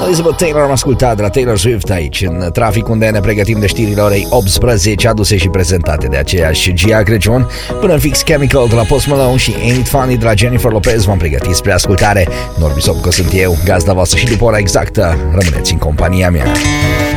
Elizabeth Taylor am ascultat de la Taylor Swift aici în trafic, unde ne pregătim de știrile orei 18, aduse și prezentate de aceeași Gia Crăciun. Până în fix Chemical de la Post Malone și Ain't It Funny de la Jennifer Lopez v-am pregătit spre ascultare. Norbi Sopco sunt eu, gazda voastră, și după ora exactă rămâneți în compania mea.